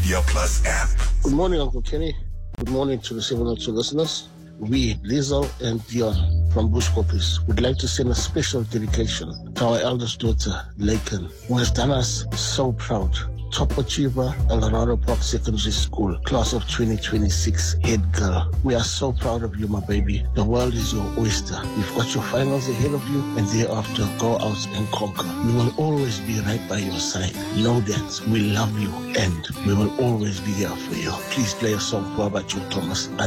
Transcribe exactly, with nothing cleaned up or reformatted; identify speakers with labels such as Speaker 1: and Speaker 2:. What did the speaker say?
Speaker 1: Media Plus app.
Speaker 2: Good morning, Uncle Kenny. Good morning to the seven oh two listeners. We, Liesl and Dion from Bush Copies, would like to send a special dedication to our eldest daughter, Laken, who has done us so proud. Top achiever, Eldorado Park Secondary School, class of twenty twenty-six, head girl. We are so proud of you, my baby. The world is your oyster. You've got your finals ahead of you, and thereafter, go out and conquer. We will always be right by your side. Know that we love you, and we will always be here for you. Please play a song for Abba Joe Thomas.